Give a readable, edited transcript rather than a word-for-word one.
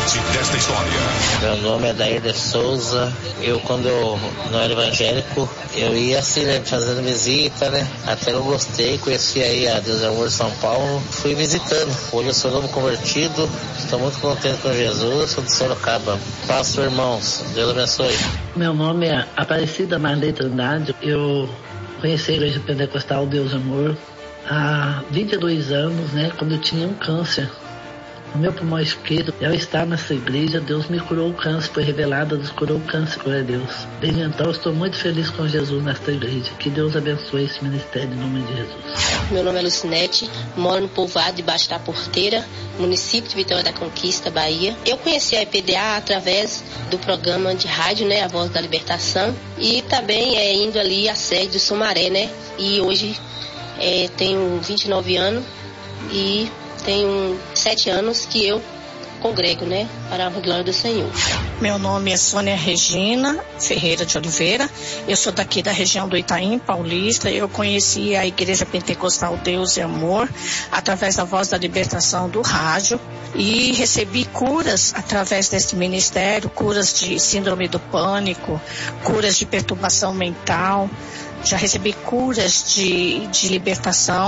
parte desta história. Meu nome é Dair de Souza. Quando eu não era evangélico, eu ia assim, né, fazendo visita, né? Até eu gostei, conheci aí a Deus é Amor São Paulo. Fui visitando. Hoje eu sou novo convertido. Estou muito contente com Jesus. Sou de Sorocaba. Pastor, irmãos. Deus abençoe. Meu nome é Aparecida Marley Trindade. Eu conheci a Igreja Pentecostal Deus Amor há 22 anos, né? Quando eu tinha um câncer no meu pulmão esquerdo. Eu estava nessa igreja, Deus me curou o câncer, foi revelado, Deus curou o câncer, glória a Deus. Desde então eu estou muito feliz com Jesus nesta igreja. Que Deus abençoe esse ministério em nome de Jesus. Meu nome é Lucinete, moro no povoado debaixo da Porteira, município de Vitória da Conquista, Bahia. Eu conheci a EPDA através do programa de rádio, né, A Voz da Libertação, e também indo ali à sede do Sumaré, né, e hoje tenho 29 anos e tenho 7 anos que eu congrego, né, para a glória do Senhor. Meu nome é Sônia Regina Ferreira de Oliveira, eu sou daqui da região do Itaim Paulista. Eu conheci a Igreja Pentecostal Deus e Amor através da Voz da Libertação do rádio e recebi curas através deste ministério, curas de síndrome do pânico, curas de perturbação mental, já recebi curas de libertação.